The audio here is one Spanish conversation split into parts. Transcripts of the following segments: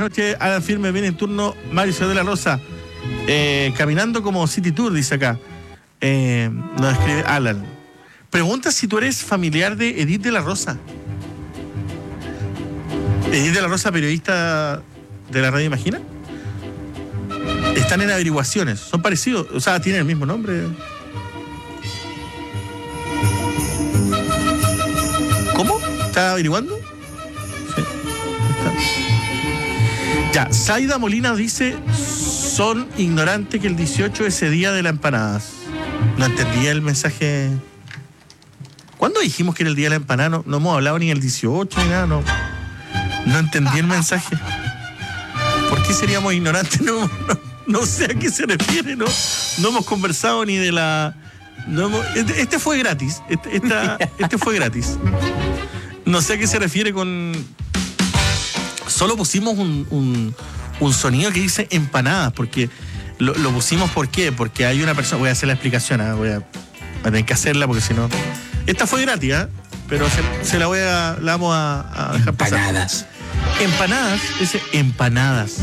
noche, Alan Firme, viene en turno Mauricio de la Rosa. Caminando como City Tour, dice acá. Nos escribe Alan. Pregunta si tú eres familiar de Edith de la Rosa. Edith de la Rosa, periodista de la radio Imagina. Están en averiguaciones. Son parecidos. O sea, tienen el mismo nombre. ¿Cómo? ¿Está averiguando? Sí. Está. Ya, Zaida Molina dice: son ignorantes que el 18 es ese día de las empanadas. No entendía el mensaje. ¿Cuándo dijimos que era el día de la empanada? No hemos hablado ni el 18 ni nada, no entendí el mensaje. ¿Por qué seríamos ignorantes? No sé a qué se refiere, no hemos conversado ni de la... Este fue gratis, este fue gratis. No sé a qué se refiere con... Solo pusimos un sonido que dice empanadas, porque lo pusimos, ¿por qué? Porque hay una persona... Voy a hacer la explicación, voy a tener que hacerla porque si no... Esta fue gratis, pero la vamos a dejar pasar. Empanadas. Empanadas.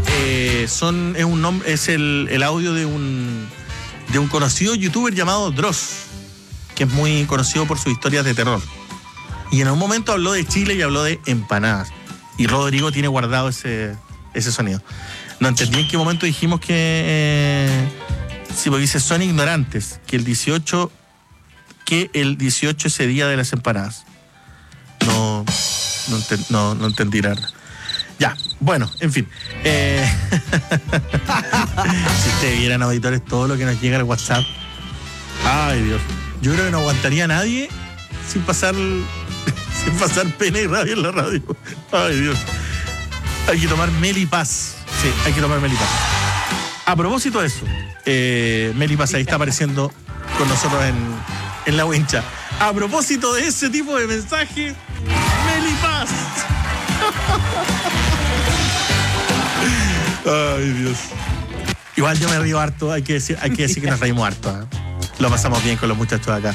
Es el audio de un conocido youtuber llamado Dross, que es muy conocido por sus historias de terror. Y en un momento habló de Chile y habló de empanadas. Y Rodrigo tiene guardado ese sonido. No entendí en qué momento dijimos que... sí, porque dice, son ignorantes, que el 18 ese día de las empanadas. No entendí nada. Ya, bueno, en fin. Si ustedes vieran, auditores, todo lo que nos llega al WhatsApp. Ay, Dios. Yo creo que no aguantaría a nadie sin pasar pena y rabia en la radio. Ay, Dios. Hay que tomar Melipaz. Sí, hay que tomar Melipaz. A propósito de eso, Melipaz ahí está apareciendo con nosotros en la wincha. A propósito de ese tipo de mensaje, Melipaz. Ay, Dios. Igual yo me río harto, hay que decir que nos reímos harto. Lo pasamos bien con los muchachos acá.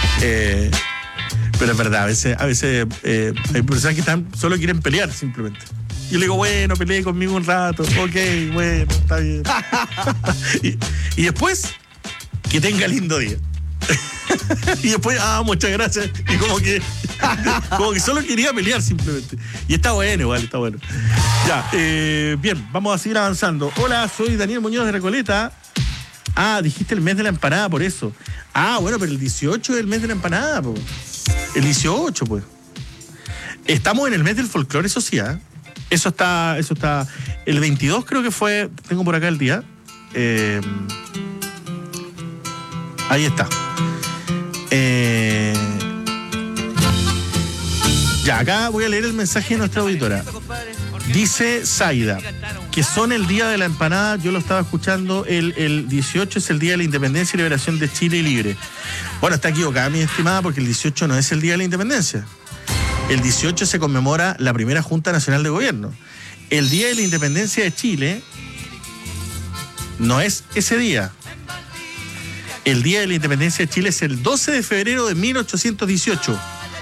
Pero es verdad, a veces hay personas que solo quieren pelear simplemente. Y yo le digo, bueno, pelee conmigo un rato. Ok, bueno, está bien. y después, que tenga lindo día. Y después, muchas gracias. Y como que solo quería pelear simplemente. Y está bueno, igual, está bueno. Ya, bien, vamos a seguir avanzando. Hola, soy Daniel Muñoz de Recoleta. Dijiste el mes de la empanada, por eso. Bueno, pero el 18 es el mes de la empanada, po. El 18, pues. Estamos en el mes del folclore, eso sí, Eso está. El 22 creo que fue. Tengo por acá el día. Ahí está. Ya, acá voy a leer el mensaje de nuestra auditora. Dice Zaida que son el día de la empanada. Yo lo estaba escuchando. El 18 es el día de la independencia y liberación de Chile libre. Bueno, está equivocada mi estimada, porque el 18 no es el día de la independencia. El 18 se conmemora la primera Junta Nacional de Gobierno. El día de la independencia de Chile no es ese día. El día de la independencia de Chile es el 12 de febrero de 1818.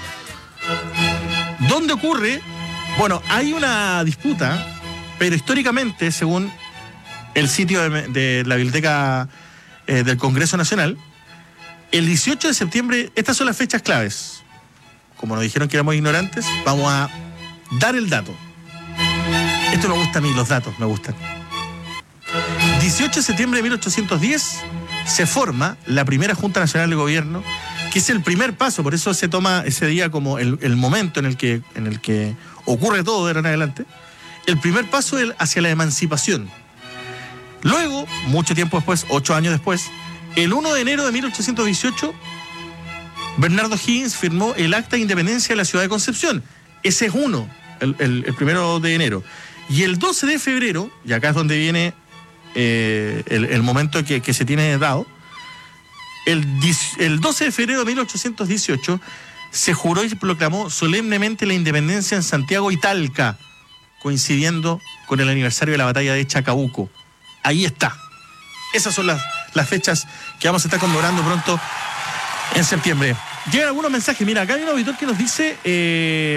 ¿Dónde ocurre? Bueno, hay una disputa, pero históricamente, según el sitio de la Biblioteca del Congreso Nacional, el 18 de septiembre, estas son las fechas claves. Como nos dijeron que éramos ignorantes, vamos a dar el dato. Esto me gusta a mí, los datos me gustan. 18 de septiembre de 1810 se forma la primera Junta Nacional de Gobierno, que es el primer paso, por eso se toma ese día como el momento en el que ocurre todo de ahora en adelante, el primer paso hacia la emancipación. Luego, mucho tiempo después, 8 años después, el 1 de enero de 1818, Bernardo Higgins firmó el Acta de Independencia de la Ciudad de Concepción. Ese es el 1 de enero. Y el 12 de febrero, y acá es donde viene el momento que se tiene dado, el 12 de febrero de 1818 se juró y proclamó solemnemente la independencia en Santiago y Talca, coincidiendo con el aniversario de la batalla de Chacabuco. Ahí está. Esas son las fechas que vamos a estar conmemorando pronto en septiembre. Llegan algunos mensajes. Mira, acá hay un auditor que nos dice...